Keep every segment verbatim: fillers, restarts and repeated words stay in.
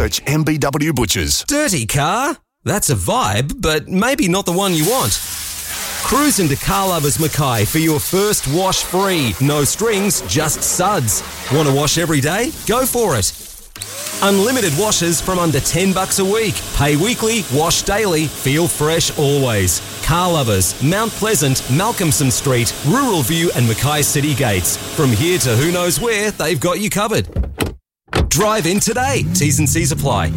Search M B W Butchers. Dirty car? That's a vibe, but maybe not the one you want. Cruise into Car Lovers Mackay for your first wash free. No strings, just suds. Want to wash every day? Go for it. Unlimited washes from under ten bucks a week. Pay weekly, wash daily, feel fresh always. Car Lovers, Mount Pleasant, Malcolmson Street, Rural View and Mackay City Gates. From here to who knows where, they've got you covered. Drive in today. T's and C's apply.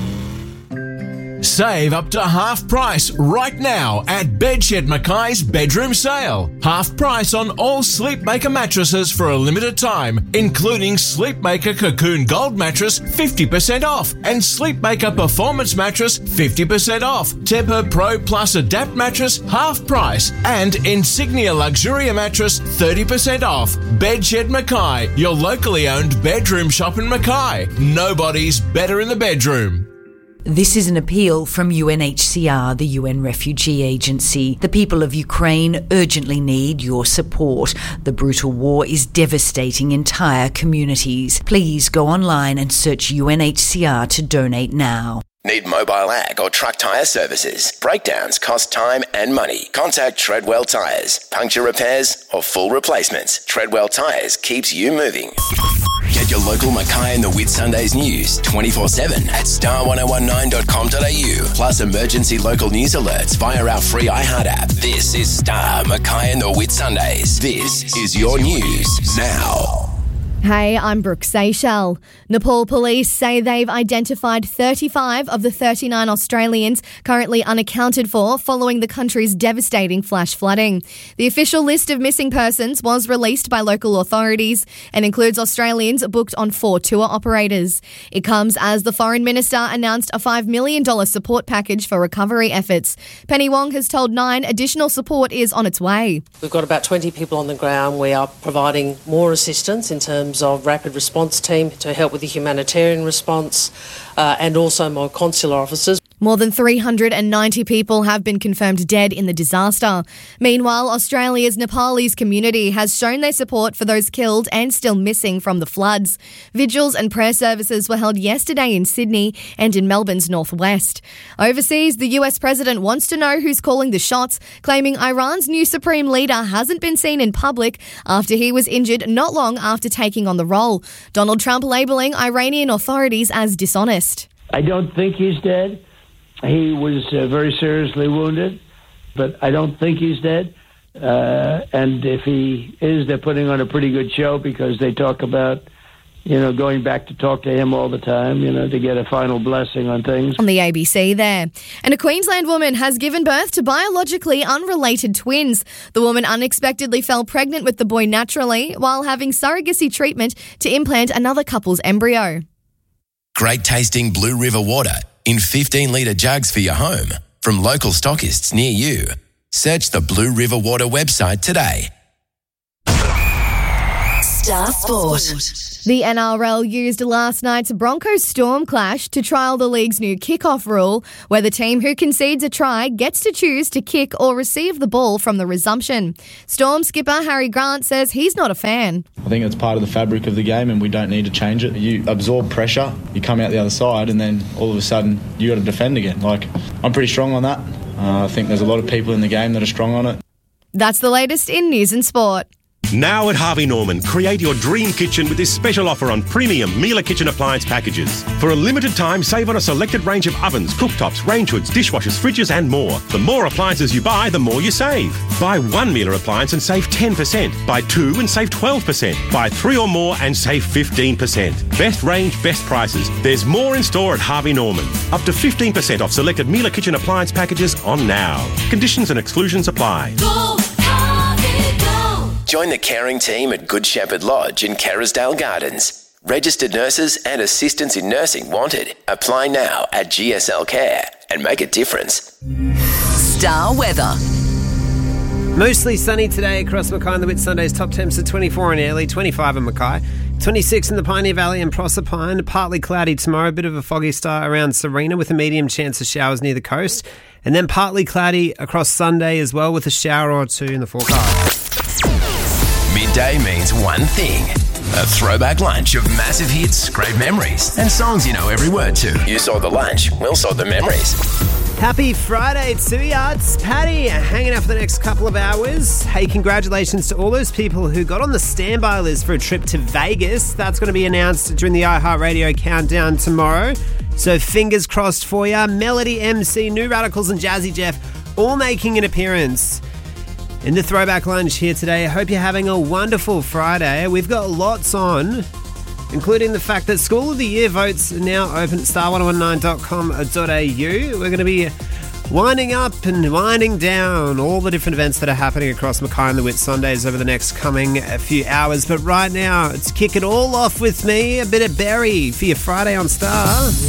Save up to half price right now at Bedshed Mackay's bedroom sale. Half price on all Sleepmaker mattresses for a limited time, including Sleepmaker Cocoon Gold mattress fifty percent off and Sleepmaker Performance mattress fifty percent off. Tempur Pro Plus Adapt mattress half price and Insignia Luxuria mattress thirty percent off. Bedshed Mackay, your locally owned bedroom shop in Mackay. Nobody's better in the bedroom. This is an appeal from U N H C R, the U N Refugee Agency. The people of Ukraine urgently need your support. The brutal war is devastating entire communities. Please go online and search U N H C R to donate now. Need mobile ag or truck tyre services? Breakdowns cost time and money. Contact Treadwell Tyres. Puncture repairs or full replacements. Treadwell Tyres keeps you moving. Get your local Mackay and the Whitsundays news twenty-four seven at star one oh one nine dot com dot a u. Plus emergency local news alerts via our free iHeart app. This is Star Mackay and the Whitsundays. This is your news now. Hey, I'm Brooke Seychelles. Nepal police say they've identified thirty-five of the thirty-nine Australians currently unaccounted for following the country's devastating flash flooding. The official list of missing persons was released by local authorities and includes Australians booked on four tour operators. It comes as the Foreign Minister announced a five million dollars support package for recovery efforts. Penny Wong has told Nine additional support is on its way. We've got about twenty people on the ground. We are providing more assistance in terms of rapid response team to help with the humanitarian response uh, and also more consular officers. More than three hundred ninety people have been confirmed dead in the disaster. Meanwhile, Australia's Nepalese community has shown their support for those killed and still missing from the floods. Vigils and prayer services were held yesterday in Sydney and in Melbourne's northwest. Overseas, the U S president wants to know who's calling the shots, claiming Iran's new supreme leader hasn't been seen in public after he was injured not long after taking on the role. Donald Trump labelling Iranian authorities as dishonest. I don't think he's dead. He was uh, very seriously wounded, but I don't think he's dead. Uh, and if he is, they're putting on a pretty good show because they talk about, you know, going back to talk to him all the time, you know, to get a final blessing on things. On the A B C there. And a Queensland woman has given birth to biologically unrelated twins. The woman unexpectedly fell pregnant with the boy naturally while having surrogacy treatment to implant another couple's embryo. Great tasting Blue River water in fifteen litre jugs for your home from local stockists near you. Search the Blue River Water website today. Star Sport. The N R L used last night's Broncos Storm clash to trial the league's new kickoff rule, where the team who concedes a try gets to choose to kick or receive the ball from the resumption. Storm skipper Harry Grant says he's not a fan. I think it's part of the fabric of the game and we don't need to change it. You absorb pressure, you come out the other side and then all of a sudden you got to defend again. Like, I'm pretty strong on that. Uh, I think there's a lot of people in the game that are strong on it. That's the latest in news and sport. Now at Harvey Norman, create your dream kitchen with this special offer on premium Miele kitchen appliance packages. For a limited time, save on a selected range of ovens, cooktops, range hoods, dishwashers, fridges and more. The more appliances you buy, the more you save. Buy one Miele appliance and save ten percent. Buy two and save twelve percent. Buy three or more and save fifteen percent. Best range, best prices. There's more in store at Harvey Norman. Up to fifteen percent off selected Miele kitchen appliance packages on now. Conditions and exclusions apply. Go, Harvey, go. Join the caring team at Good Shepherd Lodge in Kerrisdale Gardens. Registered nurses and assistants in nursing wanted. Apply now at G S L Care and make a difference. Star weather. Mostly sunny today across Mackay and the Whitsundays. Top temps at twenty-four in Airlie, twenty-five in Mackay, twenty-six in the Pioneer Valley and Proserpine. Partly cloudy tomorrow, a bit of a foggy start around Serena with a medium chance of showers near the coast. And then partly cloudy across Sunday as well with a shower or two in the forecast. Midday means one thing. A throwback lunch of massive hits, great memories, and songs you know every word to. You saw the lunch, we'll sort the memories. Happy Friday to ya. It's Paddy hanging out for the next couple of hours. Hey, congratulations to all those people who got on the standby list for a trip to Vegas. That's going to be announced during the iHeartRadio countdown tomorrow. So fingers crossed for ya. Melody M C, New Radicals and Jazzy Jeff all making an appearance in the Throwback Lunch here today. I hope you're having a wonderful Friday. We've got lots on, including the fact that School of the Year votes are now open at star ten nineteen dot com dot a u. We're going to be winding up and winding down all the different events that are happening across Mackay and the Whitsundays over the next coming few hours. But right now, let's kick it all off with me, a bit of Berry for your Friday on Star.